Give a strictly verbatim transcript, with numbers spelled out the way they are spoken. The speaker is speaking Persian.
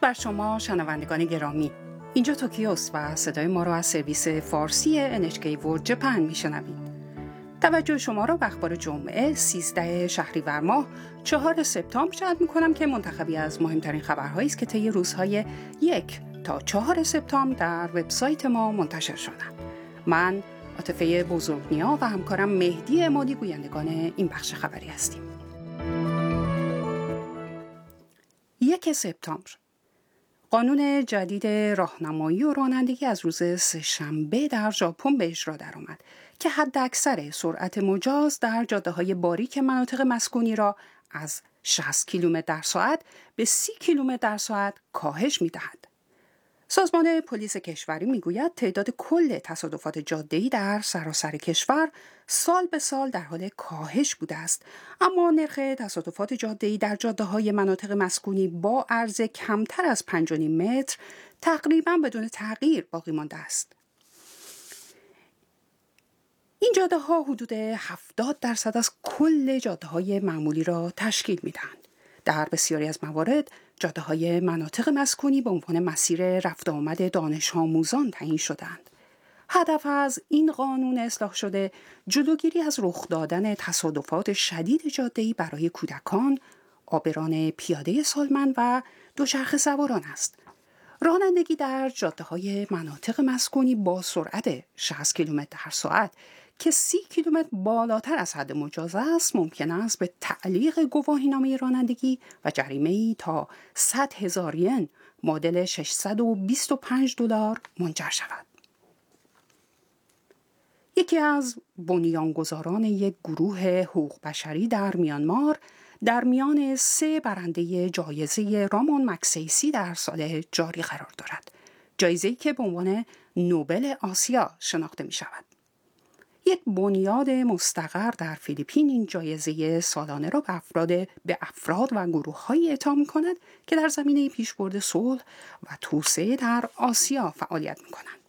بر شما شنوندگان گرامی. اینجا توکیوست و صدای ما را از سرویس فارسی ان اچ کی ورلد جپن میشنوید. توجه شما را به اخبار جمعه سیزده شهریور ماه چهارم سپتامبر جلب می‌کنم که منتخبی از مهمترین خبرهایی است که طی روزهای یک تا چهارم سپتامبر در وبسایت ما منتشر شدند. من عاطفه بزرگنیا و همکارم مهدی عمادی گویندگان این بخش خبری هستیم. یک سپتامبر قانون جدید راهنمایی و رانندگی از روز سه‌شنبه در ژاپن به اجرا درآمد که حداکثر سرعت مجاز در جاده‌های باریک مناطق مسکونی را از شصت کیلومتر در ساعت به سی کیلومتر در ساعت کاهش می‌دهد. سازمان پلیس کشوری میگوید تعداد کل تصادفات جاده‌ای در سراسر کشور سال به سال در حال کاهش بوده است، اما نرخ تصادفات جاده‌ای در جاده‌های مناطق مسکونی با عرض کمتر از پنج و نیم متر تقریباً بدون تغییر باقی مانده است. این جاده‌ها حدود هفتاد درصد از کل جاده‌های معمولی را تشکیل می‌دهند. در بسیاری از موارد جاده‌های مناطق مسکونی به عنوان مسیر رفت آمد دانش آموزان تعیین شدند. هدف از این قانون اصلاح شده جلوگیری از رخ دادن تصادفات شدید جاده‌ای برای کودکان، عابران پیاده سالمند و دوچرخه سواران است. رانندگی در جاده‌های مناطق مسکونی با سرعت شصت کیلومتر در ساعت که سی کیلومتر بالاتر از حد مجاز است ممکن است به تعلیق گواهینامه رانندگی و جریمه‌ای تا صد هزار ین معادل ششصد و بیست و پنج دلار منجر شود. یکی از بنیانگذاران یک گروه حقوق بشری در میانمار در میان سه برنده جایزه رامان مگسیسی در سال جاری قرار دارد. جایزه‌ای که به عنوان نوبل آسیا شناخته می شود. یک بنیاد مستقر در فیلیپین این جایزه سالانه را به افراد به افراد و گروه‌هایی اعطا می‌کند که در زمینه پیشبرد صلح و توسعه در آسیا فعالیت می‌کنند.